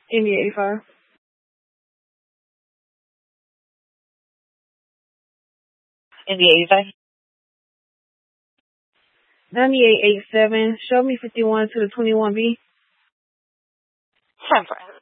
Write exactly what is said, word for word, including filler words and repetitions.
India eighty-five. India eighty-five. ninety-eight eighty-seven. Show me fifty-one to the twenty-one B. Ten friends.